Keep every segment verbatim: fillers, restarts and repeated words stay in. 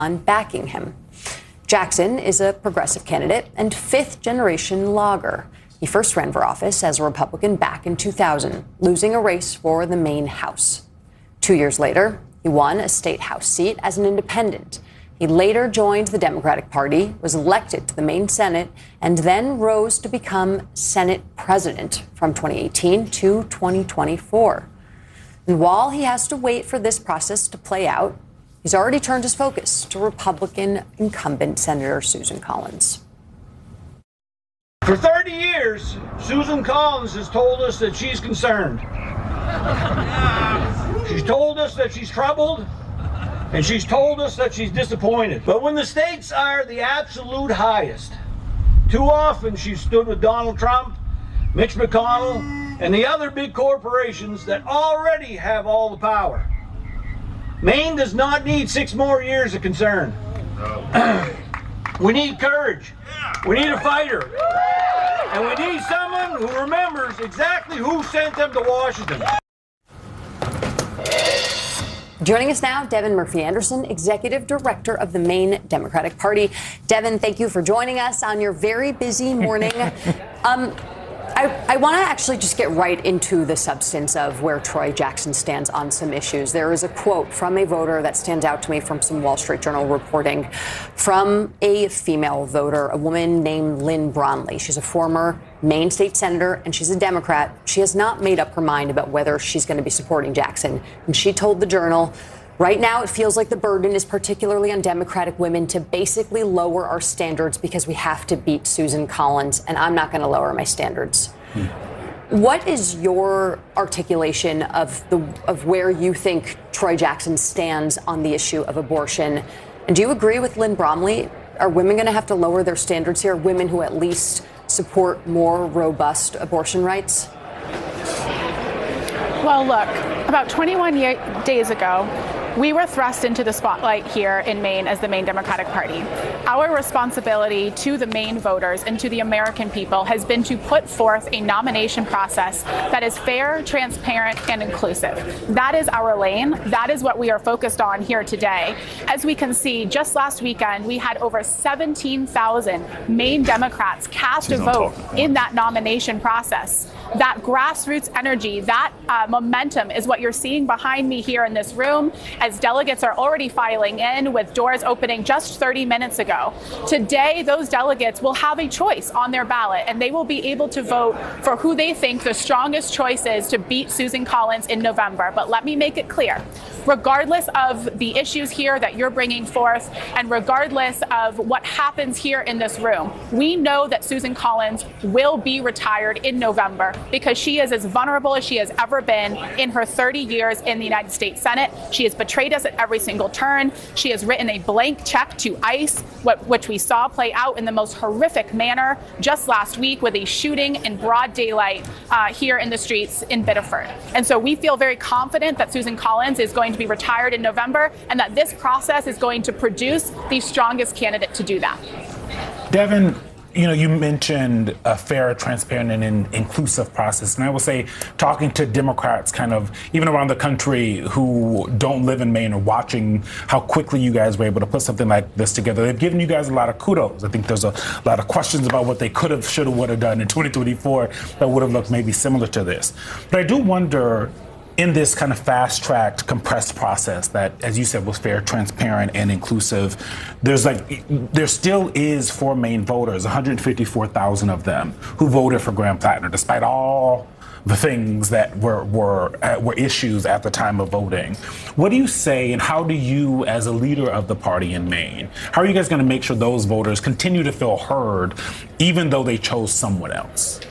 on backing him. Jackson is a progressive candidate and fifth-generation logger. He first ran for office as a Republican back in two thousand, losing a race for the Maine House. Two years later, he won a state House seat as an independent. He later joined the Democratic Party, was elected to the Maine Senate, and then rose to become Senate President from twenty eighteen to twenty twenty-four. And while he has to wait for this process to play out, he's already turned his focus to Republican incumbent Senator Susan Collins. For thirty years, Susan Collins has told us that she's concerned. She's told us that she's troubled, and she's told us that she's disappointed. But when the stakes are the absolute highest, too often she's stood with Donald Trump, Mitch McConnell, and the other big corporations that already have all the power. Maine does not need six more years of concern. We need courage. We need a fighter. And we need someone who remembers exactly who sent them to Washington. Joining us now, Devin Murphy-Anderson, Executive Director of the Maine Democratic Party. Devin, thank you for joining us on your very busy morning. um, I, I want to actually just get right into the substance of where Troy Jackson stands on some issues. There is a quote from a voter that stands out to me from some Wall Street Journal reporting from a female voter, a woman named Lynn Bromley. She's a former Maine state senator, and she's a Democrat. She has not made up her mind about whether she's going to be supporting Jackson. And she told the Journal, right now, it feels like the burden is particularly on Democratic women to basically lower our standards because we have to beat Susan Collins, and I'm not going to lower my standards. Hmm. What is your articulation of the of where you think Troy Jackson stands on the issue of abortion? And do you agree with Lynn Bromley? Are women going to have to lower their standards here? Women who at least support more robust abortion rights? Well, look, about twenty-one year, days ago, we were thrust into the spotlight here in Maine as the Maine Democratic Party. Our responsibility to the Maine voters and to the American people has been to put forth a nomination process that is fair, transparent, and inclusive. That is our lane. That is what we are focused on here today. As we can see, just last weekend, we had over seventeen thousand Maine Democrats cast a vote in that nomination process. That grassroots energy, that uh, momentum is what you're seeing behind me here in this room, as delegates are already filing in with doors opening just thirty minutes ago. Today, those delegates will have a choice on their ballot, and they will be able to vote for who they think the strongest choice is to beat Susan Collins in November. But let me make it clear, regardless of the issues here that you're bringing forth, and regardless of what happens here in this room, we know that Susan Collins will be retired in November because she is as vulnerable as she has ever been in her thirty years in the United States Senate. She has betrayed us at every single turn. She has written a blank check to ICE, what, which we saw play out in the most horrific manner just last week with a shooting in broad daylight uh, here in the streets in Biddeford. And so we feel very confident that Susan Collins is going to be retired in November, and that this process is going to produce the strongest candidate to do that. Devin, you know, you mentioned a fair, transparent, and in, inclusive process. And I will say, talking to Democrats kind of even around the country who don't live in Maine, or watching how quickly you guys were able to put something like this together, they've given you guys a lot of kudos. I think there's a lot of questions about what they could have, should have, would have done in twenty twenty-four that would have looked maybe similar to this. But I do wonder, in this kind of fast-tracked, compressed process that, as you said, was fair, transparent, and inclusive, there's like, there still is for Maine voters, one hundred fifty-four thousand of them, who voted for Graham Plattner, despite all the things that were were uh, were issues at the time of voting. What do you say, and how do you, as a leader of the party in Maine, how are you guys going to make sure those voters continue to feel heard, even though they chose someone else?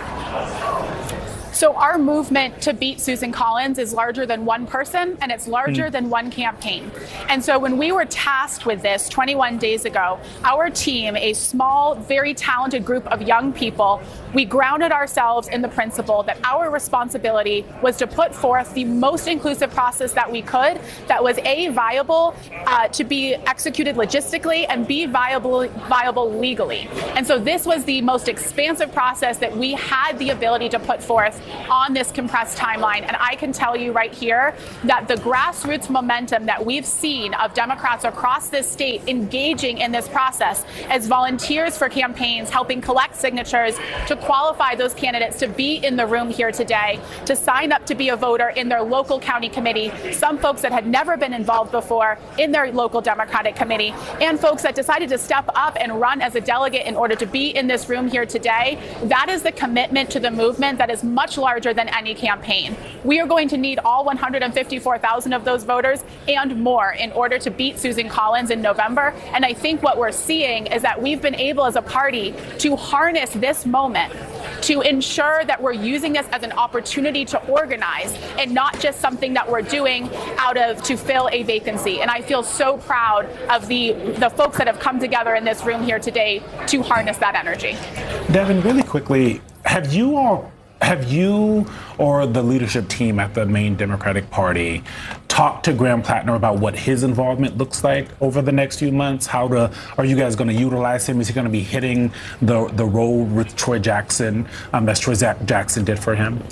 So our movement to beat Susan Collins is larger than one person, and it's larger mm. than one campaign. And so when we were tasked with this twenty-one days ago, our team, a small, very talented group of young people, We grounded ourselves in the principle that our responsibility was to put forth the most inclusive process that we could, that was A, viable uh, to be executed logistically, and B, viable, viable legally. And so this was the most expansive process that we had the ability to put forth on this compressed timeline. And I can tell you right here that the grassroots momentum that we've seen of Democrats across this state engaging in this process as volunteers for campaigns, helping collect signatures to qualify those candidates to be in the room here today, to sign up to be a voter in their local county committee, some folks that had never been involved before in their local Democratic committee, and folks that decided to step up and run as a delegate in order to be in this room here today. That is the commitment to the movement that is much larger than any campaign. We are going to need all one hundred fifty-four thousand of those voters and more in order to beat Susan Collins in November. And I think what we're seeing is that we've been able as a party to harness this moment to ensure that we're using this as an opportunity to organize and not just something that we're doing out of to fill a vacancy. And I feel so proud of the, the folks that have come together in this room here today to harness that energy. Devin, really quickly, have you all Have you or the leadership team at the Maine Democratic Party talked to Graham Plattner about what his involvement looks like over the next few months? How to, are you guys going to utilize him? Is he going to be hitting the, the role with Troy Jackson, um, as Troy Jackson did for him?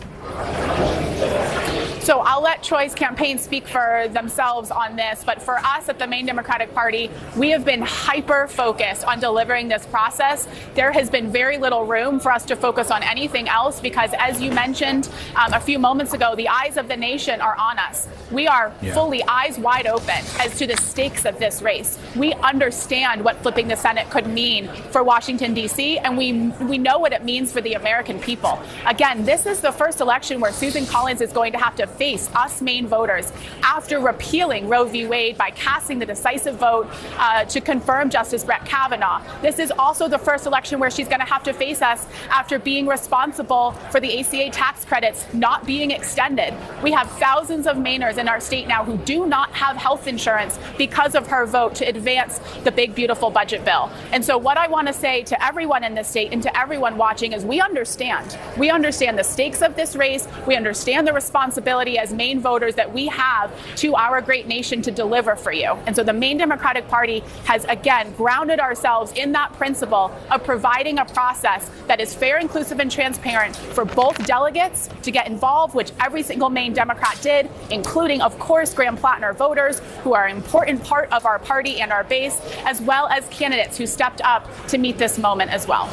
So I'll let Troy's campaign speak for themselves on this, but for us at the Maine Democratic Party, we have been hyper focused on delivering this process. There has been very little room for us to focus on anything else because, as you mentioned um, a few moments ago, the eyes of the nation are on us. We are yeah. fully eyes wide open as to the stakes of this race. We understand what flipping the Senate could mean for Washington, D C, and we we know what it means for the American people. Again, this is the first election where Susan Collins is going to have to face us Maine voters after repealing Roe v. Wade by casting the decisive vote uh, to confirm Justice Brett Kavanaugh. This is also the first election where she's going to have to face us after being responsible for the A C A tax credits not being extended. We have thousands of Mainers in our state now who do not have health insurance because of her vote to advance the big, beautiful budget bill. And so what I want to say to everyone in this state and to everyone watching is we understand. We understand the stakes of this race. We understand the responsibility as Maine voters that we have to our great nation to deliver for you. And so the Maine Democratic Party has, again, grounded ourselves in that principle of providing a process that is fair, inclusive, and transparent for both delegates to get involved, which every single Maine Democrat did, including, of course, Graham Plattner voters, who are an important part of our party and our base, as well as candidates who stepped up to meet this moment as well.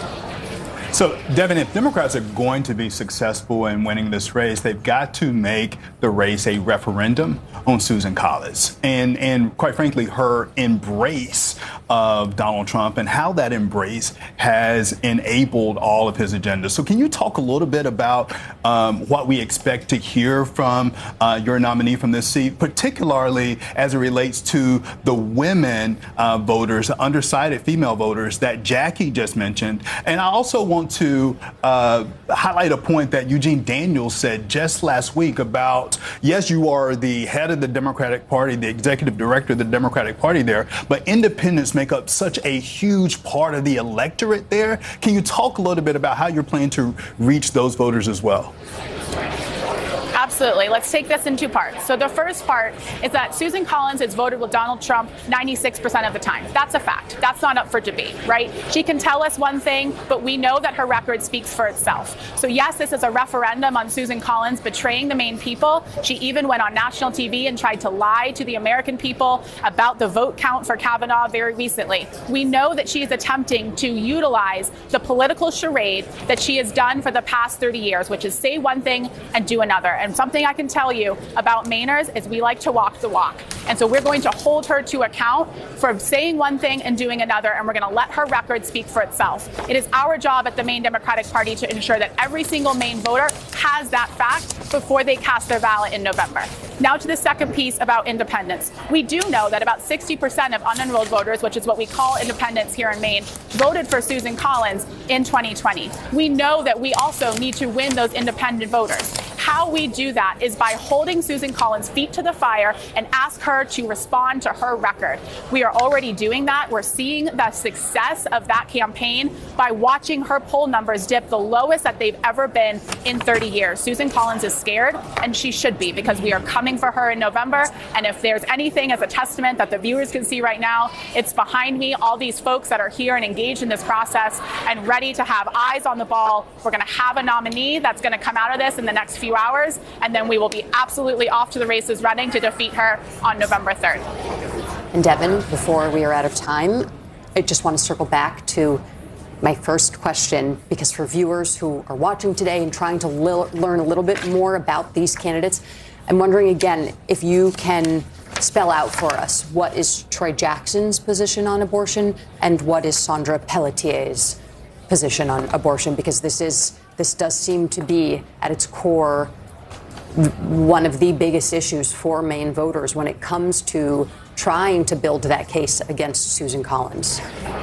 So, Devin, if Democrats are going to be successful in winning this race, they've got to make the race a referendum on Susan Collins and, and quite frankly, her embrace of Donald Trump and how that embrace has enabled all of his agendas. So can you talk a little bit about um, what we expect to hear from uh, your nominee from this seat, particularly as it relates to the women uh, voters, the undecided female voters that Jackie just mentioned? And I also want to uh, highlight a point that Eugene Daniels said just last week about, yes, you are the head of the Democratic Party, the executive director of the Democratic Party there, but independents make up such a huge part of the electorate there. Can you talk a little bit about how you're planning to reach those voters as well? Absolutely. Let's take this in two parts. So the first part is that Susan Collins has voted with Donald Trump ninety-six percent of the time. That's a fact. That's not up for debate, right? She can tell us one thing, but we know that her record speaks for itself. So yes, this is a referendum on Susan Collins betraying the Maine people. She even went on national T V and tried to lie to the American people about the vote count for Kavanaugh very recently. We know that she is attempting to utilize the political charade that she has done for the past thirty years, which is say one thing and do another. And something I can tell you about Mainers is we like to walk the walk. And so we're going to hold her to account for saying one thing and doing another, and we're going to let her record speak for itself. It is our job at the Maine Democratic Party to ensure that every single Maine voter has that fact before they cast their ballot in November. Now to the second piece about independents. We do know that about sixty percent of unenrolled voters, which is what we call independents here in Maine, voted for Susan Collins in twenty twenty. We know that we also need to win those independent voters. how we do that is by holding Susan Collins' feet to the fire and ask her to respond to her record. We are already doing that. We're seeing the success of that campaign by watching her poll numbers dip the lowest that they've ever been in thirty years. Susan Collins is scared, and she should be, because we are coming for her in November. And if there's anything as a testament that the viewers can see right now, it's behind me, all these folks that are here and engaged in this process and ready to have eyes on the ball. We're going to have a nominee that's going to come out of this in the next few hours, and then we will be absolutely off to the races running to defeat her on November third. And Devin, before we are out of time, I just want to circle back to my first question, because for viewers who are watching today and trying to li- learn a little bit more about these candidates, I'm wondering again if you can spell out for us what is Troy Jackson's position on abortion and what is Sandra Pelletier's position on abortion, because this is this does seem to be at its core one of the biggest issues for Maine voters when it comes to trying to build that case against Susan Collins.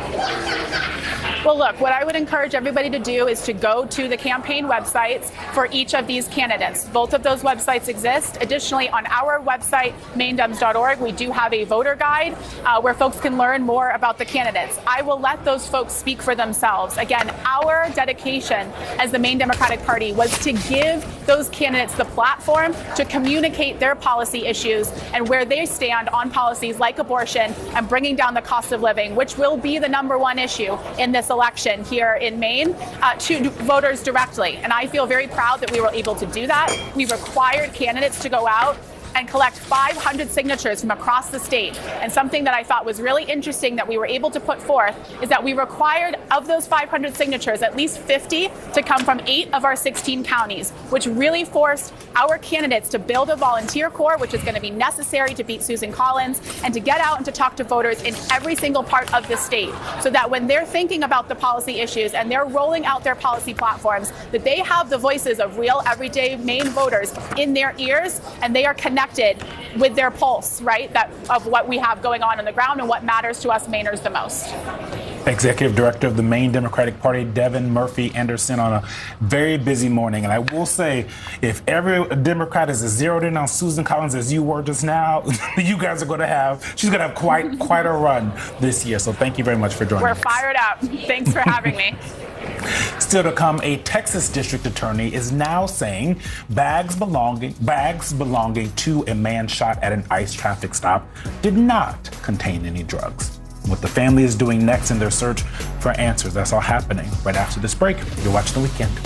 Well, look, what I would encourage everybody to do is to go to the campaign websites for each of these candidates. Both of those websites exist. Additionally, on our website, maine dems dot org, we do have a voter guide uh, where folks can learn more about the candidates. I will let those folks speak for themselves. Again, our dedication as the Maine Democratic Party was to give those candidates the platform to communicate their policy issues and where they stand on policies like abortion and bringing down the cost of living, which will be the number one issue in this election here in Maine, uh, to voters directly. And I feel very proud that we were able to do that. We required candidates to go out and collect five hundred signatures from across the state. And something that I thought was really interesting that we were able to put forth is that we required of those five hundred signatures at least fifty to come from eight of our sixteen counties, which really forced our candidates to build a volunteer corps, which is going to be necessary to beat Susan Collins, and to get out and to talk to voters in every single part of the state, so that when they're thinking about the policy issues and they're rolling out their policy platforms, that they have the voices of real everyday Maine voters in their ears, and they are connected with their pulse, right, that of what we have going on on the ground and what matters to us Mainers the most. Executive Director of the Maine Democratic Party, Devin Murphy Anderson, on a very busy morning. And I will say, if every Democrat is as zeroed in on Susan Collins as you were just now, you guys are going to have, she's going to have quite quite a run this year. So thank you very much for joining We're us. We're fired up. Thanks for having me. Still to come, a Texas district attorney is now saying bags belonging bags belonging to a man shot at an ICE traffic stop did not contain any drugs. What the family is doing next in their search for answers, that's all happening right after this break. You're watching The Weekend.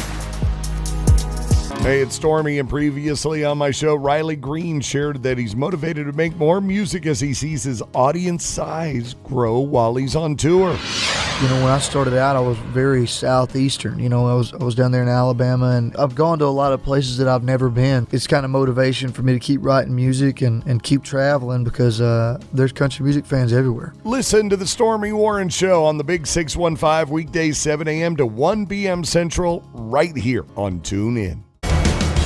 Hey, it's Stormy, and previously on my show, Riley Green shared that he's motivated to make more music as he sees his audience size grow while he's on tour. You know, when I started out, I was very southeastern. You know, I was I was down there in Alabama, and I've gone to a lot of places that I've never been. It's kind of motivation for me to keep writing music and, and keep traveling, because uh, there's country music fans everywhere. Listen to the Stormy Warren Show on the Big six one five, weekdays seven a.m. to one p.m. Central, right here on TuneIn.